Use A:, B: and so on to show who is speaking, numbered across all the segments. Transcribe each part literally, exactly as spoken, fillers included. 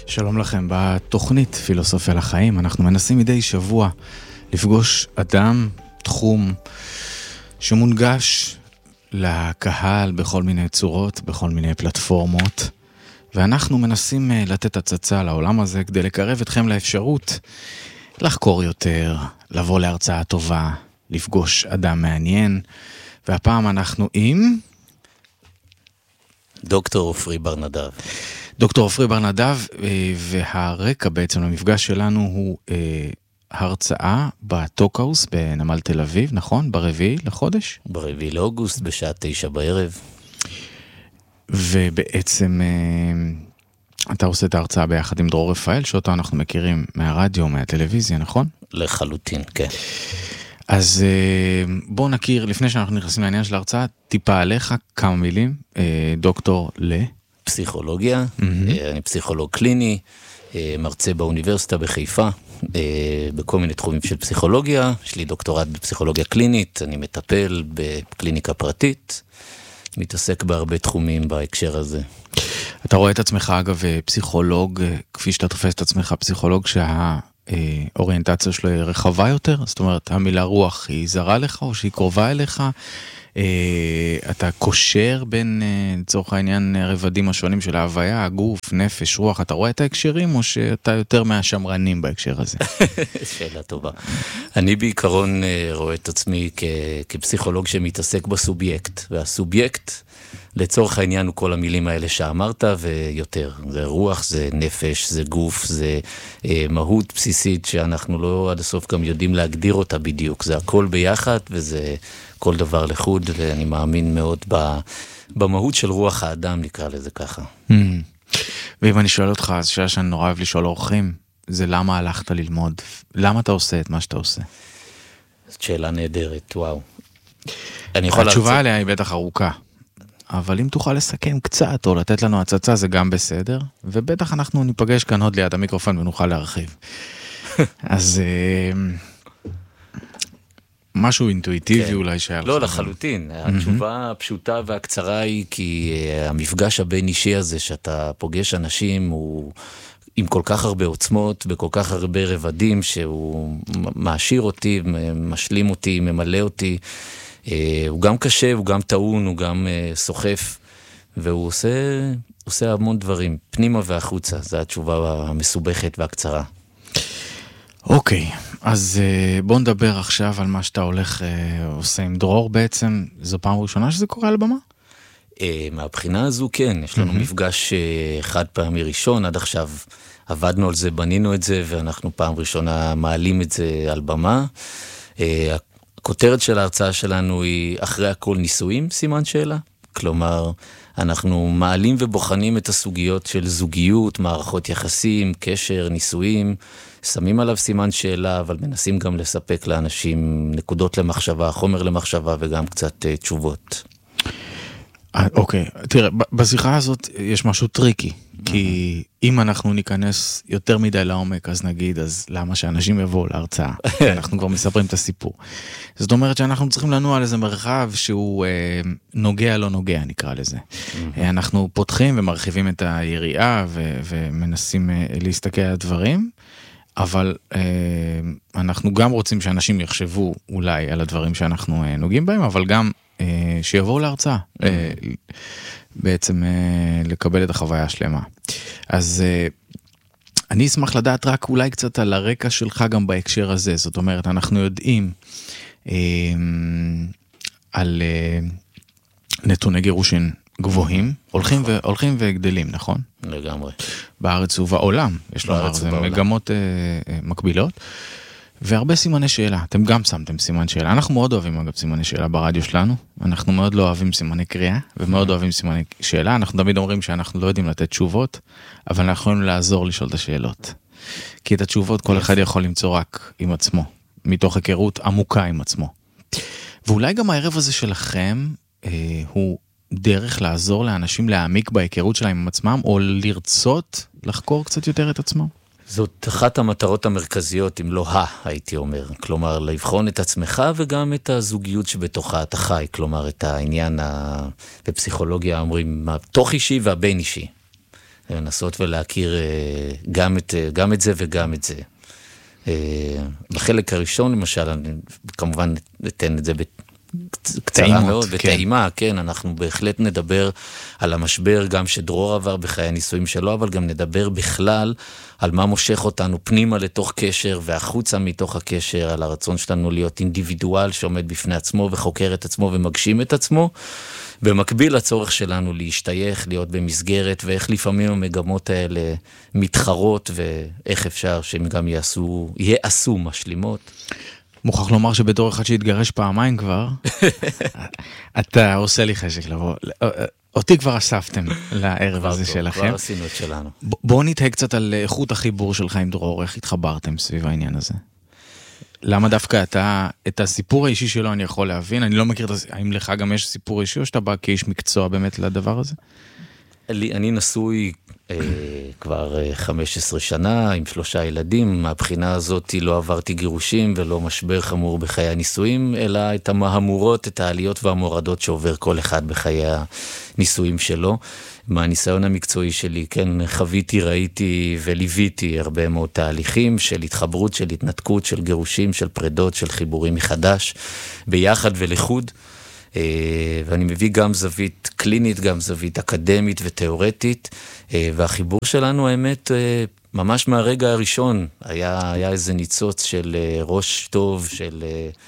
A: שלום לכם, בתוכנית פילוסופיה לחיים אנחנו מנסים מדי שבוע לפגוש אדם, תחום שמונגש לקהל בכל מיני צורות, בכל מיני פלטפורמות, ואנחנו מנסים לתת הצצה לעולם הזה כדי לקרב אתכם לאפשרות לחקור יותר, לבוא להרצאה טובה, לפגוש אדם מעניין, והפעם אנחנו עם
B: דוקטור עופרי בר נדב.
A: דוקטור עופרי בר נדב, והרקע בעצם למפגש שלנו הוא הרצאה בטוקהאוס בנמל תל אביב, נכון? ברביעי לחודש?
B: ברביעי לאוגוסט בשעה תשע בערב.
A: ובעצם אתה עושה את ההרצאה ביחד עם דרור רפאל, שאותו אנחנו מכירים מהרדיו, מהטלוויזיה, נכון?
B: לחלוטין, כן.
A: אז בואו נכיר, לפני שאנחנו נכנסים לעניין של ההרצאה, טיפה עליך, כמה מילים, דוקטור ל...
B: פסיכולוגיה, mm-hmm. אני פסיכולוג קליני, מרצה באוניברסיטה בחיפה, בכל מיני תחומים של פסיכולוגיה, יש לי דוקטורט בפסיכולוגיה קלינית, אני מטפל בקליניקה פרטית, מתעסק בהרבה תחומים בהקשר הזה.
A: אתה רואה את עצמך אגב פסיכולוג, כפי שאתה תופס את עצמך פסיכולוג שהאוריינטציה שלו היא רחבה יותר? זאת אומרת, המילה רוח היא זרה לך או שהיא קרובה אליך? אתה קושר בין לצורך העניין רבדים השונים של ההוויה, הגוף, נפש, רוח, אתה רואה את ההקשרים או שאתה יותר מהשמרנים בהקשר הזה?
B: שאלה טובה. אני בעיקרון רואה את עצמי כפסיכולוג שמתעסק בסובייקט, והסובייקט לצורך העניין הוא כל המילים האלה שאמרת ויותר. זה רוח, זה נפש, זה גוף, זה מהות בסיסית שאנחנו לא עד הסוף גם יודעים להגדיר אותה בדיוק. זה הכל ביחד וזה כל דבר לחוד, ואני מאמין מאוד במהות של רוח האדם, נקרא לזה ככה.
A: ואם אני שואל אותך, אז שאלה שאני נורא אוהב לשאול אורחים, זה למה הלכת ללמוד? למה אתה עושה את מה שאתה עושה?
B: זאת שאלה נהדרת, וואו.
A: התשובה עליה היא בטח ארוכה. אבל אם תוכל לסכם קצת, או לתת לנו הצצה, זה גם בסדר, ובטח אנחנו ניפגש כאן עוד ליד המיקרופון, ונוכל להרחיב. אז משהו אינטואיטיבי אולי שהיה לך.
B: לא, לחלוטין. התשובה הפשוטה והקצרה היא, כי המפגש הבין אישי הזה, שאתה פוגש אנשים, הוא עם כל כך הרבה עוצמות, וכל כך הרבה רבדים, שהוא מעשיר אותי, משלים אותי, ממלא אותי, הוא גם קשה, הוא גם טעון, הוא גם סוחף, והוא עושה, עושה המון דברים, פנימה והחוצה, זו התשובה המסובכת והקצרה.
A: אוקיי, אז בוא נדבר עכשיו על מה שאתה הולך, עושה עם דרור בעצם, זו פעם ראשונה שזה קורה על הבמה?
B: מהבחינה הזו כן, יש לנו מפגש חד פעמי ראשון, עד עכשיו עבדנו על זה, בנינו את זה, ואנחנו פעם ראשונה מעלים את זה על במה. הכותרת של ההרצאה שלנו היא אחרי הכל ניסויים, סימן שאלה. כלומר, אנחנו מעלים ובוחנים את הסוגיות של זוגיות, מערכות יחסים, קשר, ניסויים, שמים עליו סימן שאלה, אבל מנסים גם לספק לאנשים נקודות למחשבה, חומר למחשבה וגם קצת uh, תשובות.
A: אוקיי, תראה, בשיחה הזאת יש משהו טריקי, כי אם אנחנו ניכנס יותר מדי לעומק, אז נגיד, אז למה שאנשים יבואו להרצאה? אנחנו כבר מספרים את הסיפור. זאת אומרת שאנחנו צריכים לנוע על איזה מרחב שהוא אה, נוגע לא נוגע, נקרא לזה. אנחנו פותחים ומרחיבים את היריעה ו- ומנסים אה, להסתכל על הדברים, אבל אה, אנחנו גם רוצים שאנשים יחשבו אולי על הדברים שאנחנו אה, נוגעים בהם, אבל גם אה, שיבואו להרצאה. אה, בעצם לקבל את החוויה השלמה. אז אני אשמח לדעת רק אולי קצת על הרקע שלך גם בהקשר הזה. זאת אומרת, אנחנו יודעים על נתוני גירושין גבוהים, הולכים ו- הולכים וגדלים, נכון?
B: לגמרי.
A: בארץ ובעולם, יש לומר, זה מגמות מקבילות. והרבה סימני שאלה, אתם גם שמתם סימן שאלה, אנחנו מאוד אוהבים אגב סימני שאלה ברדיו שלנו, אנחנו מאוד לא אוהבים סימני קריאה, ומאוד אוהבים סימני שאלה, אנחנו תמיד אומרים שאנחנו לא יודעים לתת תשובות, אבל אנחנו יכולים לעזור לשאול את השאלות, כי את התשובות כל אחד יכול למצוא רק עם עצמו, מתוך היכרות עמוקה עם עצמו. ואולי גם הערב הזה שלכם, אה, הוא דרך לעזור לאנשים להעמיק בהיכרות שלהם עם עצמם, או לרצות לחקור קצת יותר את עצמם?
B: זאת אחת המטרות המרכזיות, אם לא ה, הייתי אומר. כלומר, לבחון את עצמך וגם את הזוגיות שבתוכה אתה חי. כלומר, את העניין ה... בפסיכולוגיה אומרים, התוך אישי והבין אישי. לנסות ולהכיר גם את, גם את זה וגם את זה. בחלק הראשון, למשל, אני כמובן אתן את זה בקצרה מאוד, בטעימה, כן, אנחנו בהחלט נדבר על המשבר, גם שדרור עבר בחיי הנישואים שלו, אבל גם נדבר בכלל על מה מושך אותנו פנימה לתוך קשר, והחוצה מתוך הקשר, על הרצון שלנו להיות אינדיבידואל שעומד בפני עצמו, וחוקר את עצמו ומגשים את עצמו, במקביל לצורך שלנו להשתייך, להיות במסגרת, ואיך לפעמים המגמות האלה מתחרות, ואיך אפשר שהם גם יעשו, יעשו משלימות.
A: מוכרח לומר שבתור אחד שהתגרש פעמיים כבר, אתה עושה לי חשק לבוא. אותי כבר אספתם לערב הזה שלכם.
B: כבר עשינו את שלנו.
A: בואו נתהה קצת על איכות החיבור שלך עם דרור, איך התחברתם סביב העניין הזה? למה דווקא אתה, את הסיפור האישי שלו אני יכול להבין? אני לא מכיר, האם לך גם יש סיפור אישי, או שאתה בא כאיש מקצוע באמת לדבר הזה?
B: אני נשוי אה, כבר אה, חמש עשרה שנה, עם שלושה ילדים. מהבחינה הזאת לא עברתי גירושים ולא משבר חמור בחיי הנישואים, אלא את המהמורות, את העליות והמורדות שעובר כל אחד בחיי הנישואים שלו. מהניסיון המקצועי שלי, כן, חוויתי, ראיתי וליוויתי הרבה מאוד תהליכים של התחברות, של התנתקות, של גירושים, של פרדות, של חיבורים מחדש, ביחד ולחוד. ואני מביא גם זווית קלינית, גם זווית אקדמית ותיאורטית, והחיבור שלנו, האמת, ממש מהרגע הראשון, היה, היה איזה ניצוץ של ראש טוב, של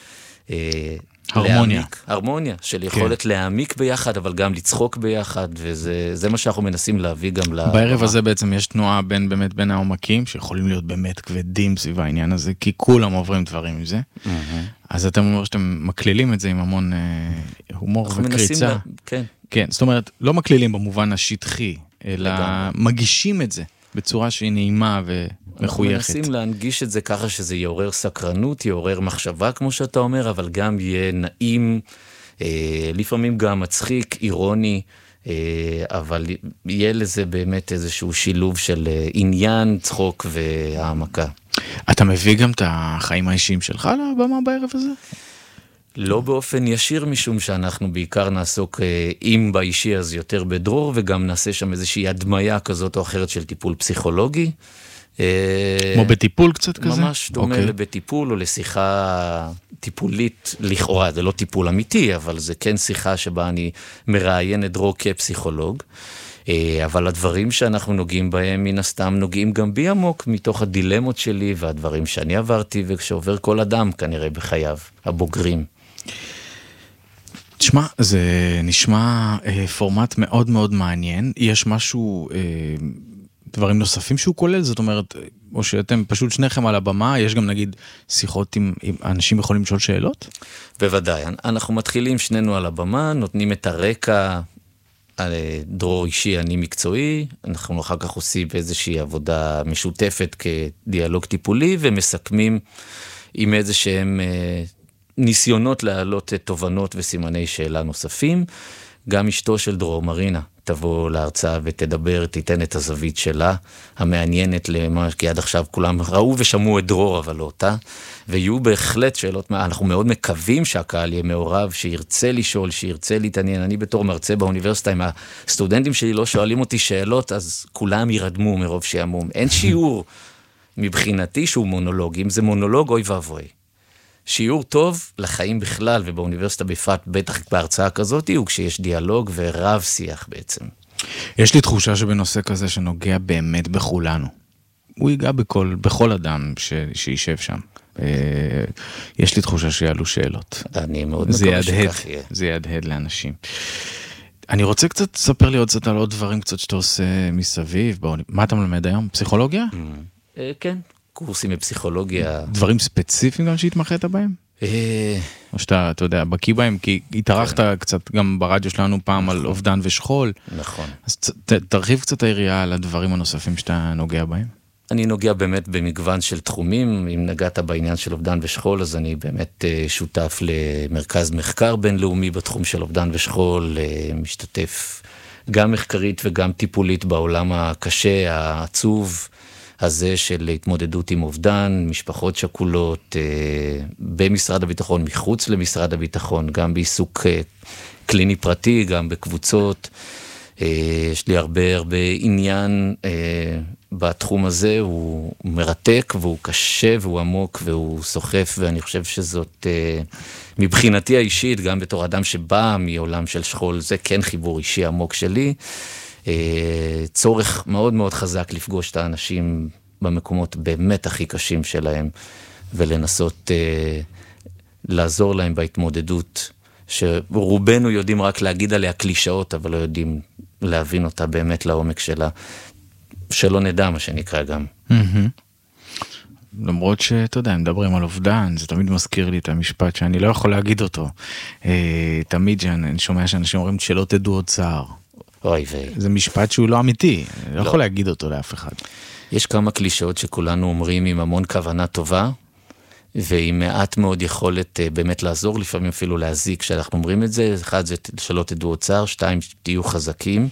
A: הרמוניה.
B: להעמיק, הרמוניה, של יכולת כן. להעמיק ביחד, אבל גם לצחוק ביחד, וזה זה מה שאנחנו מנסים להביא גם ל...
A: בערב הזה בעצם יש תנועה בין, באמת בין העומקים, שיכולים להיות באמת כבדים סביב העניין הזה, כי כולם עוברים דברים עם זה. Mm-hmm. אז אתם אומר שאתם מקלילים את זה עם המון אה, הומור וקריצה. לה...
B: כן.
A: כן, זאת אומרת, לא מקלילים במובן השטחי, אלא לגמרי. מגישים את זה בצורה שהיא נעימה ומחויכת.
B: אנחנו מנסים להנגיש את זה ככה שזה יעורר סקרנות, יעורר מחשבה, כמו שאתה אומר, אבל גם יהיה נעים, אה, לפעמים גם מצחיק, אירוני, אה, אבל יהיה לזה באמת איזשהו שילוב של עניין, צחוק והעמקה.
A: אתה מביא גם את החיים האישיים שלך לבמה בערב הזה?
B: לא באופן ישיר, משום שאנחנו בעיקר נעסוק, אם באישי אז יותר בדרור, וגם נעשה שם איזושהי הדמיה כזאת או אחרת של טיפול פסיכולוגי.
A: כמו בטיפול קצת כזה?
B: ממש דומה okay. לטיפול או לשיחה טיפולית לכאורה, זה לא טיפול אמיתי, אבל זה כן שיחה שבה אני מראיין את דרור כפסיכולוג. אבל הדברים שאנחנו נוגעים בהם, מן הסתם נוגעים גם בי עמוק, מתוך הדילמות שלי והדברים שאני עברתי, וכשעובר כל אדם כנראה בחייו, הבוגרים.
A: תשמע, זה נשמע אה, פורמט מאוד מאוד מעניין. יש משהו, אה, דברים נוספים שהוא כולל? זאת אומרת, או שאתם פשוט שניכם על הבמה, יש גם נגיד שיחות עם, עם אנשים יכולים לשאול שאלות?
B: בוודאי, אנחנו מתחילים שנינו על הבמה, נותנים את הרקע, על דרור אישי, אני מקצועי, אנחנו אחר כך עושים איזושהי עבודה משותפת כדיאלוג טיפולי, ומסכמים עם איזה שהם אה, ניסיונות להעלות תובנות וסימני שאלה נוספים. גם אשתו של דרור, מרינה, תבוא להרצאה ותדבר, תיתן את הזווית שלה, המעניינת למה, כי עד עכשיו כולם ראו ושמעו את דרור, אבל לא אותה, ויהיו בהחלט שאלות, אנחנו מאוד מקווים שהקהל יהיה מעורב, שירצה לשאול, שירצה להתעניין. אני בתור מרצה באוניברסיטה, אם הסטודנטים שלי לא שואלים אותי שאלות, אז כולם ירדמו מרוב שיעמום. אין שיעור מבחינתי שהוא מונולוג, אם זה מונולוג, אוי ואבוי. שיעור טוב לחיים בכלל, ובאוניברסיטה בפרט, בטח בהרצאה כזאת, הוא כשיש דיאלוג ורב שיח בעצם.
A: יש לי תחושה שבנושא כזה שנוגע באמת בכולנו. הוא ייגע בכל, בכל אדם ש, שישב שם. יש לי תחושה שיעלו שאלות.
B: אני מאוד מקווה שכך יהיה.
A: זה ידהד לאנשים. אני רוצה קצת, ספר לי עוד קצת על עוד דברים קצת שאתה עושה מסביב. מה אתה מלמד היום? פסיכולוגיה?
B: כן. קורסים בפסיכולוגיה.
A: דברים ספציפיים גם שהתמחית בהם? או שאתה, אתה יודע, בקיא בהם, כי התארחת קצת גם ברדיו שלנו פעם על אובדן ושכול.
B: נכון.
A: אז תרחיב קצת היריעה על הדברים הנוספים שאתה נוגע בהם.
B: אני נוגע באמת במגוון של תחומים. אם נגעת בעניין של אובדן ושכול, אז אני באמת שותף למרכז מחקר בינלאומי בתחום של אובדן ושכול, משתתף גם מחקרית וגם טיפולית בעולם הקשה, העצוב, הזה של התמודדות עם אובדן, משפחות שכולות, אה, במשרד הביטחון, מחוץ למשרד הביטחון, גם בעיסוק אה, קליני פרטי, גם בקבוצות, יש לי הרבה הרבה עניין בתחום הזה, הוא מרתק והוא קשה והוא עמוק והוא סוחף, ואני חושב שזאת מבחינתי האישית, גם בתור אדם שבא מעולם של שכול, זה כן חיבור אישי עמוק שלי, צורך מאוד מאוד חזק לפגוש את האנשים במקומות באמת הכי קשים שלהם, ולנסות לעזור להם בהתמודדות, שרובנו יודעים רק להגיד עליה קלישאות, אבל לא יודעים להבין אותה באמת לעומק שלה, שלא נדע מה שנקרא גם.
A: למרות שאתה יודע, מדברים על אובדן, זה תמיד מזכיר לי את המשפט שאני לא יכול להגיד אותו. תמיד אני שומע שאנשים אומרים שלא תדעו עוד צער.
B: אוי וי.
A: זה משפט שהוא לא אמיתי, אני לא יכול להגיד אותו לאף אחד.
B: יש כמה קלישאות שכולנו אומרים עם המון כוונה טובה, ועם מעט מאוד יכולת באמת לעזור, לפעמים אפילו להזיק כשאנחנו אומרים את זה. אחד זה שלא תדעו עוד צער, שתיים תהיו חזקים,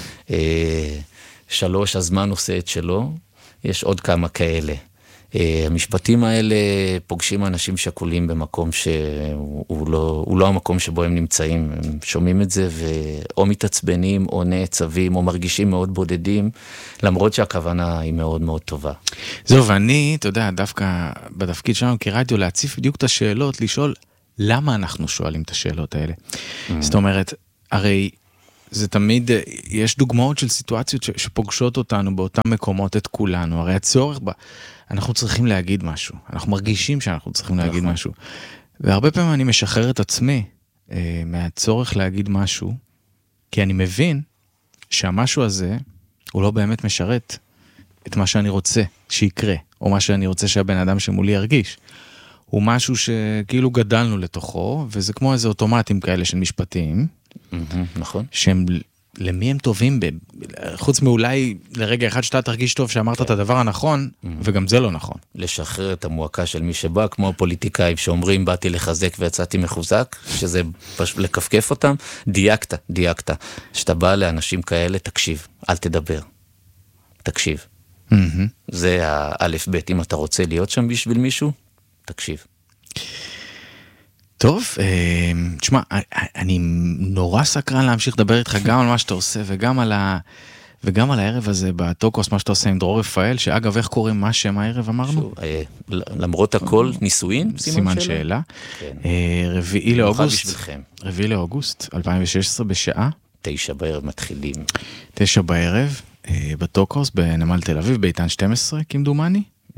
B: שלוש הזמן עושה את שלו, יש עוד כמה כאלה. המשפטים האלה פוגשים אנשים שכולים במקום שהוא לא, הוא לא המקום שבו הם נמצאים, הם שומעים את זה ואו מתעצבנים או נעצבים או מרגישים מאוד בודדים, למרות שהכוונה היא מאוד מאוד טובה.
A: זהו, ואני, אתה יודע, דווקא בתפקיד שלנו כרדיו להציף בדיוק את השאלות, לשאול למה אנחנו שואלים את השאלות האלה. זאת אומרת, הרי זה תמיד, יש דוגמאות של סיטואציות שפוגשות אותנו באותם מקומות את כולנו, הרי הצורך בה, אנחנו צריכים להגיד משהו, אנחנו מרגישים שאנחנו צריכים להגיד משהו, והרבה פעמים אני משחרר את עצמי אה, מהצורך להגיד משהו, כי אני מבין שהמשהו הזה הוא לא באמת משרת את מה שאני רוצה שיקרה, או מה שאני רוצה שהבן אדם שמולי ירגיש. הוא משהו שכאילו גדלנו לתוכו, וזה כמו איזה אוטומטים כאלה של משפטים,
B: נכון.
A: שהם, למי הם טובים, חוץ מאולי לרגע אחד שאתה תרגיש טוב שאמרת את הדבר הנכון, וגם זה לא נכון.
B: לשחרר את המועקה של מי שבא, כמו הפוליטיקאים שאומרים, באתי לחזק ויצאתי מחוזק, שזה פשוט לקפקף אותם, דייקת, דייקת. שאתה בא לאנשים כאלה, תקשיב, אל תדבר. תקשיב. זה האלף בית, אם אתה רוצה להיות שם בשביל מישהו, תקשיב.
A: טוב, תשמע, אני נורא סקרן להמשיך לדבר איתך גם על מה שאתה עושה וגם על, ה... וגם על הערב הזה בטוקוס, מה שאתה עושה עם דרור רפאל, שאגב, איך קוראים מה שם הערב אמרנו?
B: שוב, למרות הכל, נישואין?
A: סימן שאלה.
B: כן.
A: רביעי לאוגוסט, רביעי לאוגוסט, אלפיים ושש עשרה בשעה?
B: תשע בערב מתחילים.
A: תשע בערב, בטוקוס, בנמל תל אביב, ביתן שתים עשרה, כמדומני.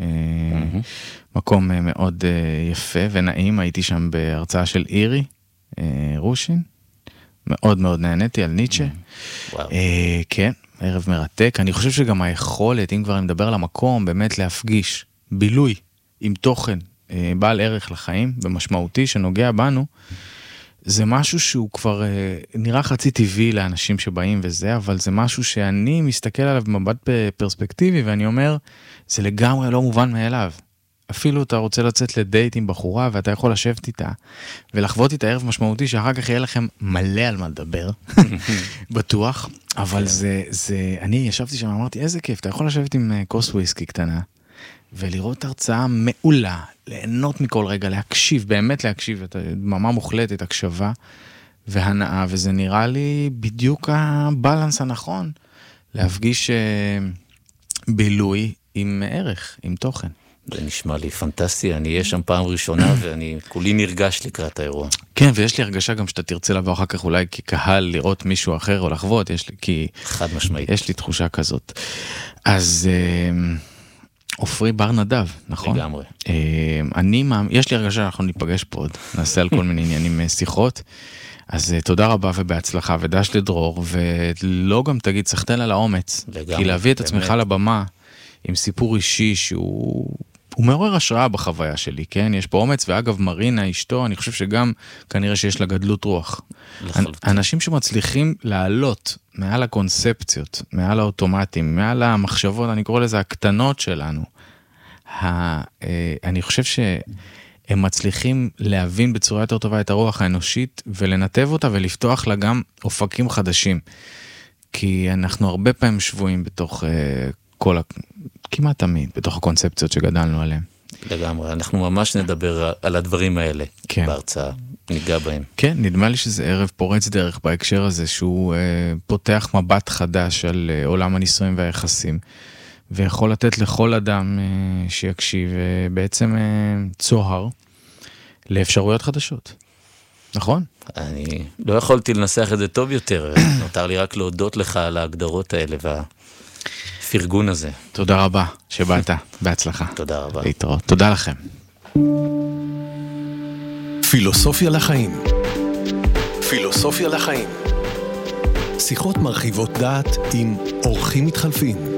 A: מקום מאוד יפה ונעים, הייתי שם בהרצאה של אירי רושין, מאוד מאוד נהניתי על ניטשה. כן, ערב מרתק. אני חושב שגם היכולת, אם כבר נדבר על המקום, באמת להפגיש בילוי עם תוכן בעל ערך לחיים ומשמעותי שנוגע בנו, זה משהו שהוא כבר נראה חצי טבעי לאנשים שבאים וזה, אבל זה משהו שאני מסתכל עליו במבט פרספקטיבי, ואני אומר, זה לגמרי לא מובן מאליו. אפילו אתה רוצה לצאת לדייט עם בחורה, ואתה יכול לשבת איתה, ולחוות איתה ערב משמעותי, שאחר כך יהיה לכם מלא על מה לדבר, בטוח, אבל זה, זה, אני ישבתי שם, אמרתי, איזה כיף, אתה יכול לשבת עם כוס וויסקי קטנה, ולראות הרצאה מעולה, ליהנות מכל רגע, להקשיב, באמת להקשיב, את דממה מוחלטת, הקשבה והנאה, וזה נראה לי בדיוק הבלנס הנכון, להפגיש בילוי עם ערך, עם תוכן.
B: זה נשמע לי פנטסטי, אני אהיה שם פעם ראשונה, ואני כולי נרגש לקראת האירוע.
A: כן, ויש לי הרגשה גם שאתה תרצה לבוא אחר כך אולי כקהל לראות מישהו אחר או לחוות, יש לי, כי...
B: חד משמעית.
A: יש לי תחושה כזאת. אז... עופרי בר נדב, נכון?
B: לגמרי.
A: אני, יש לי הרגשה שאנחנו ניפגש פה עוד, נעשה על כל מיני עניינים שיחות, אז תודה רבה ובהצלחה, ודש לדרור, ולא גם תגיד, סחטן על האומץ, כי להביא את עצמך לבמה, עם סיפור אישי שהוא מעורר השראה בחוויה שלי, כן? יש פה אומץ, ואגב מרינה אשתו, אני חושב שגם כנראה שיש לה גדלות רוח. אנשים שמצליחים לעלות מעל הקונספציות, מעל האוטומטים, מעל המחשבות, אני קורא לזה הקטנות שלנו, אני חושב שהם מצליחים להבין בצורה יותר טובה את הרוח האנושית, ולנתב אותה ולפתוח לה גם אופקים חדשים. כי אנחנו הרבה פעמים שבועים בתוך כל, כמעט תמיד, בתוך הקונספציות שגדלנו עליהן.
B: לגמרי, אנחנו ממש נדבר על הדברים האלה כן. בהרצאה. ניגע בהם.
A: כן, נדמה לי שזה ערב פורץ דרך בהקשר הזה, שהוא אה, פותח מבט חדש על אה, עולם הנישואים והיחסים, ויכול לתת לכל אדם אה, שיקשיב אה, בעצם אה, צוהר לאפשרויות חדשות. נכון?
B: אני לא יכולתי לנסח את זה טוב יותר, נותר לי רק להודות לך על ההגדרות האלה והפרגון הזה.
A: תודה רבה שבאת, בהצלחה.
B: תודה רבה.
A: להתראות. תודה לכם.
C: פילוסופיה לחיים. פילוסופיה לחיים. שיחות מרחיבות דעת עם אורחים מתחלפים.